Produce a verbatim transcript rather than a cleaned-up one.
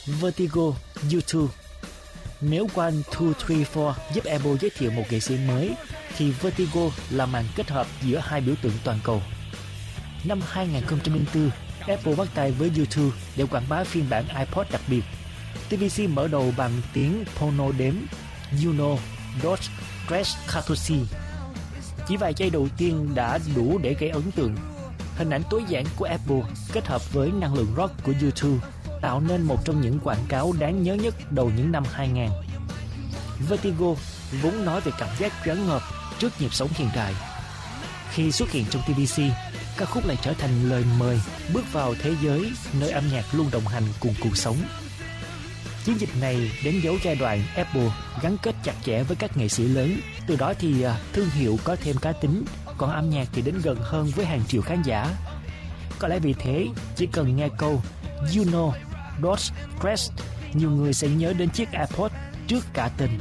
Vertigo, U hai. Nếu One, Two, Three, Four giúp Apple giới thiệu một nghệ sĩ mới, thì Vertigo là màn kết hợp giữa hai biểu tượng toàn cầu. Năm hai không không bốn, Apple bắt tay với U hai để quảng bá phiên bản iPod đặc biệt. tê vê xê mở đầu bằng tiếng phono đếm Uno, Dos, Tres, Catorce. Chỉ vài giây đầu tiên đã đủ để gây ấn tượng. Hình ảnh tối giản của Apple kết hợp với năng lượng rock của U hai tạo nên một trong những quảng cáo đáng nhớ nhất đầu những năm hai nghìn. Vertigo vốn nói về cảm giác choáng ngợp trước nhịp sống hiện đại. Khi xuất hiện trong tê vê xê, ca khúc lại trở thành lời mời bước vào thế giới nơi âm nhạc luôn đồng hành cùng cuộc sống. Chiến dịch này đánh dấu giai đoạn Apple gắn kết chặt chẽ với các nghệ sĩ lớn. Từ đó thì thương hiệu có thêm cá tính, còn âm nhạc thì đến gần hơn với hàng triệu khán giả. Có lẽ vì thế, chỉ cần nghe câu You know, Dos, Tres, nhiều người sẽ nhớ đến chiếc iPod trước cả tên